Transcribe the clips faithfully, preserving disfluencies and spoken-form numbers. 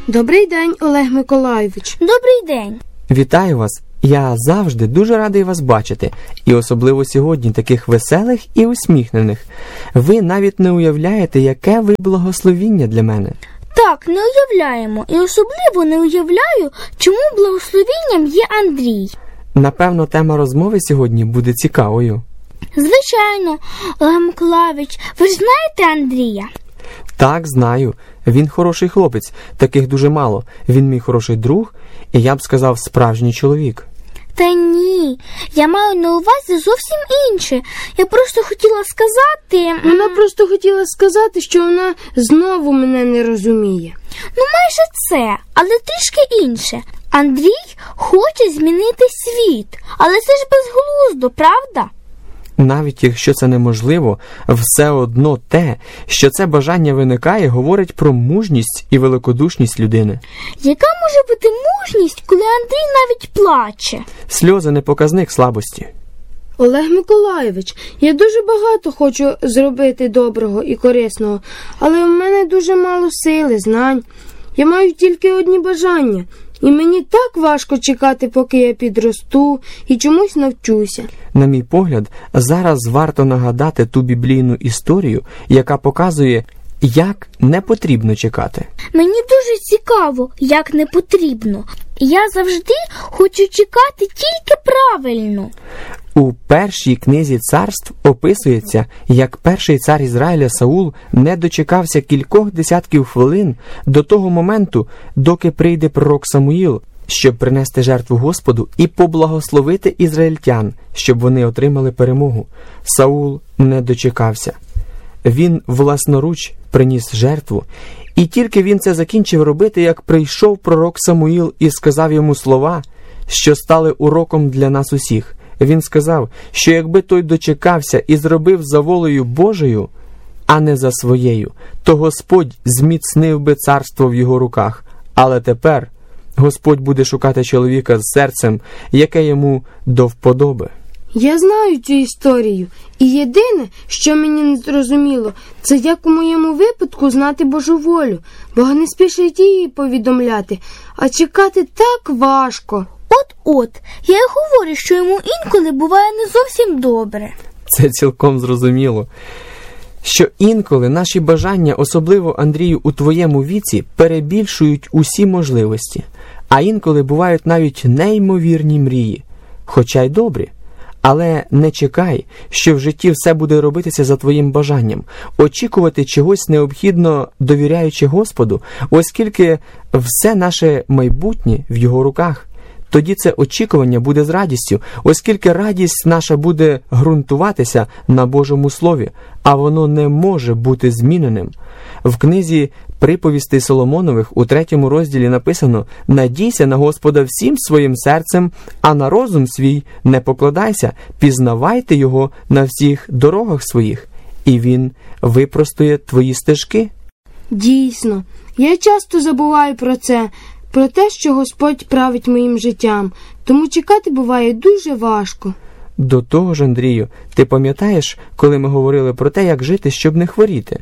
Добрий день, Олег Миколайович. Добрий день. Вітаю вас. Я завжди дуже радий вас бачити. І особливо сьогодні таких веселих і усміхнених. Ви навіть не уявляєте, яке ви благословіння для мене. Так, не уявляємо. І особливо не уявляю, чому благословінням є Андрій. Напевно, тема розмови сьогодні буде цікавою. Звичайно, Олег Миколайович, ви ж знаєте Андрія? Так, знаю. Він хороший хлопець. Таких дуже мало. Він мій хороший друг, і я б сказав, справжній чоловік. Та ні, я маю на увазі зовсім інше. Я просто хотіла сказати... Вона просто хотіла сказати, що вона знову мене не розуміє. Ну, майже це, але трішки інше. Андрій хоче змінити світ, але це ж безглуздо, правда? Навіть якщо це неможливо, все одно те, що це бажання виникає, говорить про мужність і великодушність людини. Яка може бути мужність, коли Андрій навіть плаче? Сльози – не показник слабості. Олег Миколайович, я дуже багато хочу зробити доброго і корисного, але в мене дуже мало сили, знань. Я маю тільки одні бажання. І мені так важко чекати, поки я підросту і чомусь навчуся. На мій погляд, зараз варто нагадати ту біблійну історію, яка показує, як не потрібно чекати. Мені дуже цікаво, як не потрібно. Я завжди хочу чекати тільки правильно. У першій книзі царств описується, як перший цар Ізраїля Саул не дочекався кількох десятків хвилин до того моменту, доки прийде пророк Самуїл, щоб принести жертву Господу і поблагословити ізраїльтян, щоб вони отримали перемогу. Саул не дочекався. Він власноруч приніс жертву, і тільки він це закінчив робити, як прийшов пророк Самуїл і сказав йому слова, що стали уроком для нас усіх. Він сказав, що якби той дочекався і зробив за волею Божою, а не за своєю, то Господь зміцнив би царство в його руках. Але тепер Господь буде шукати чоловіка з серцем, яке йому до вподоби. Я знаю цю історію, і єдине, що мені не зрозуміло, це як у моєму випадку знати Божу волю. Бог не спішить її повідомляти, а чекати так важко. От-от, я й говорю, що йому інколи буває не зовсім добре. Це цілком зрозуміло. Що інколи наші бажання, особливо, Андрію, у твоєму віці, перебільшують усі можливості. А інколи бувають навіть неймовірні мрії, хоча й добрі. Але не чекай, що в житті все буде робитися за твоїм бажанням. Очікувати чогось необхідно, довіряючи Господу, оскільки все наше майбутнє в Його руках. Тоді це очікування буде з радістю, оскільки радість наша буде ґрунтуватися на Божому Слові, а воно не може бути зміненим. В книзі «Приповістей Соломонових» у третьому розділі написано «Надійся на Господа всім своїм серцем, а на розум свій не покладайся, пізнавайте його на всіх дорогах своїх, і він випростує твої стежки». Дійсно, я часто забуваю про це, про те, що Господь править моїм життям, тому чекати буває дуже важко. До того ж, Андрію, ти пам'ятаєш, коли ми говорили про те, як жити, щоб не хворіти?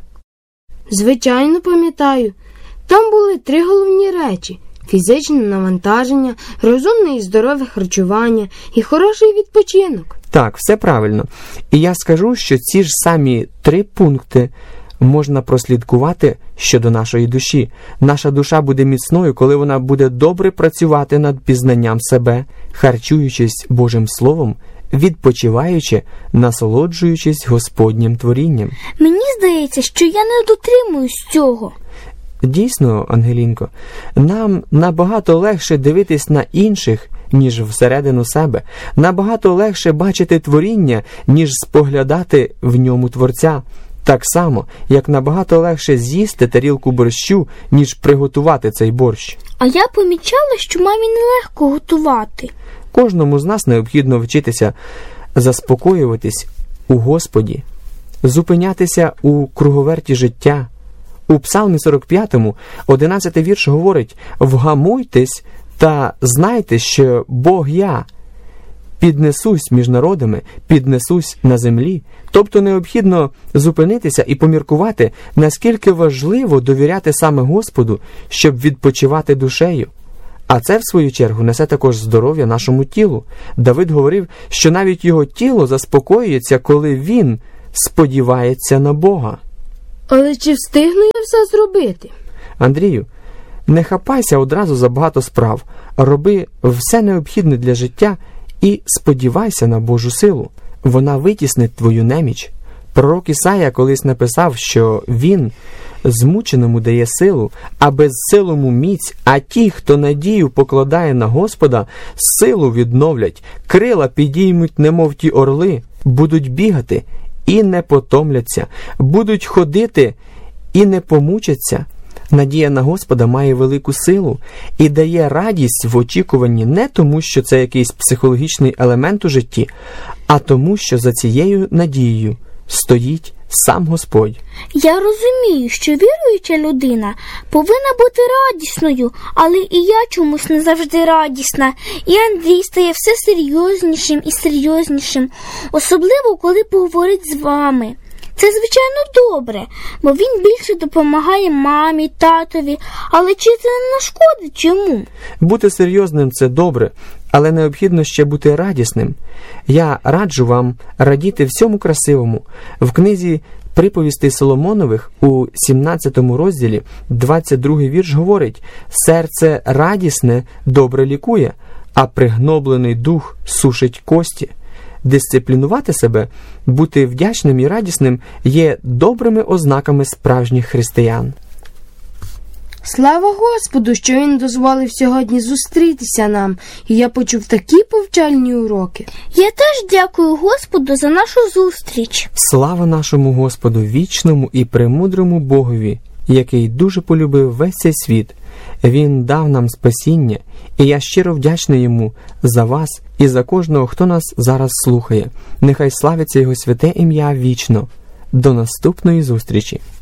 Звичайно, пам'ятаю. Там були три головні речі – фізичне навантаження, розумне і здорове харчування і хороший відпочинок. Так, все правильно. І я скажу, що ці ж самі три пункти можна прослідкувати щодо нашої душі. Наша душа буде міцною, коли вона буде добре працювати над пізнанням себе, харчуючись Божим Словом, відпочиваючи, насолоджуючись Господнім творінням. Мені здається, що я не дотримуюсь цього. Дійсно, Ангелінко, нам набагато легше дивитись на інших, ніж всередину себе. Набагато легше бачити творіння, ніж споглядати в ньому Творця. Так само, як набагато легше з'їсти тарілку борщу, ніж приготувати цей борщ. А я помічала, що мамі нелегко готувати. Кожному з нас необхідно вчитися заспокоюватись у Господі, зупинятися у круговерті життя. У Псалмі сорок п'ятому, одинадцятий вірш говорить: «Вгамуйтесь та знайте, що Бог я. піднесусь між народами, піднесусь на землі. Тобто необхідно зупинитися і поміркувати, наскільки важливо довіряти саме Господу, щоб відпочивати душею. А це, в свою чергу, несе також здоров'я нашому тілу. Давид говорив, що навіть його тіло заспокоюється, коли він сподівається на Бога. Але чи встигну я все зробити? Андрію, не хапайся одразу за багато справ, роби все необхідне для життя і сподівайся на Божу силу. Вона витіснить твою неміч. Пророк Ісая колись написав, що він змученому дає силу, а безсилому міць, а ті, хто надію покладає на Господа, силу відновлять, крила підіймуть, немов ті орли, будуть бігати і не потомляться, будуть ходити і не помучаться. Надія на Господа має велику силу і дає радість в очікуванні не тому, що це якийсь психологічний елемент у житті, а тому, що за цією надією стоїть сам Господь. Я розумію, що віруюча людина повинна бути радісною, але і я чомусь не завжди радісна. І Андрій стає все серйознішим і серйознішим, особливо коли поговорить з вами. Це, звичайно, добре, бо він більше допомагає мамі, татові, але чи це не нашкодить йому? Бути серйозним – це добре, але необхідно ще бути радісним. Я раджу вам радіти всьому красивому. В книзі «Приповістей Соломонових» у сімнадцятому розділі двадцять другий вірш говорить: «Серце радісне добре лікує, а пригноблений дух сушить кості». Дисциплінувати себе, бути вдячним і радісним є добрими ознаками справжніх християн. Слава Господу, що Він дозволив сьогодні зустрітися нам, і я почув такі повчальні уроки. Я теж дякую Господу за нашу зустріч. Слава нашому Господу, вічному і премудрому Богові, який дуже полюбив весь цей світ. Він дав нам спасіння, і я щиро вдячний Йому за вас і за кожного, хто нас зараз слухає. Нехай славиться Його святе ім'я вічно. До наступної зустрічі!